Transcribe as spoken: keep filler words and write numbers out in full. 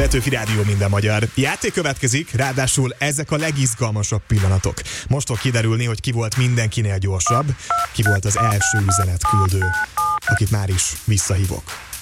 Petőfi Rádió, minden magyar. Játék következik, ráadásul ezek a legizgalmasabb pillanatok. Most fog kiderülni, hogy ki volt mindenkinél gyorsabb, ki volt az első üzenetküldő, akit már is visszahívok.